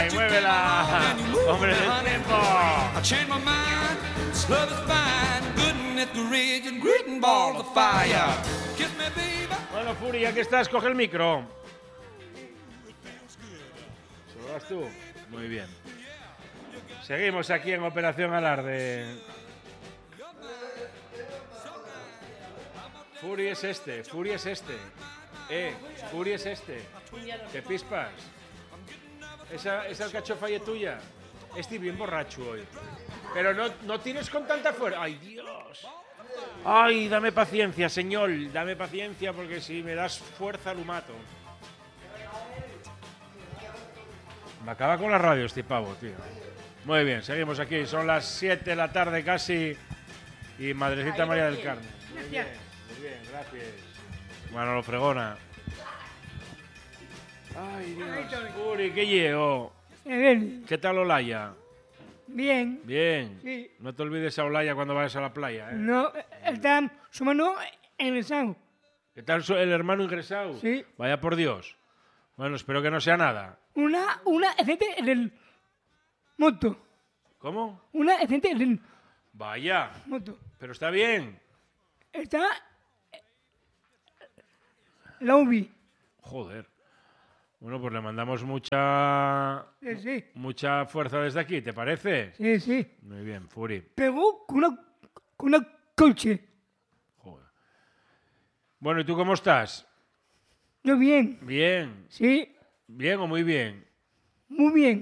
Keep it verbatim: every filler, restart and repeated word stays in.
y muévela. Hombre del tiempo. Bueno, Furi, ya que estás, coge el micro. ¿Se lo das tú? Muy bien. Seguimos aquí en Operación Alarde. Furi es este, Furi es este. Eh, Furi es este. ¿Te pispas? ¿Esa, esa alcachofa y es tuya? Estoy bien borracho hoy. Pero no, no tires con tanta fuerza. ¡Ay, Dios! ¡Ay, dame paciencia, señor! Dame paciencia porque si me das fuerza lo mato. Me acaba con la radio este pavo, tío. Muy bien, seguimos aquí. Son las siete de la tarde casi. Y Madrecita María del Carmen. Muy bien, muy bien, gracias. Manolo Fregona. Ay, Dios. Uri, ¿qué llevo? ¿Qué tal Olaya? Bien. Bien. Sí. No te olvides a Olaya cuando vayas a la playa, ¿eh? No, está su mano ingresado. ¿Qué tal el hermano ingresado? Sí. Vaya por Dios. Bueno, espero que no sea nada. Una, una accidente en el moto. ¿Cómo? Una accidente en el Vaya. moto. Pero está bien. Está la U B I. Joder. Bueno, pues le mandamos mucha Sí, sí. mucha fuerza desde aquí, ¿te parece? Sí, sí. Muy bien, Furi. Pegó con una, con una coche. Joder. Bueno, ¿y tú cómo estás? Yo bien. Bien. Sí, ¿Bien o muy bien? muy bien.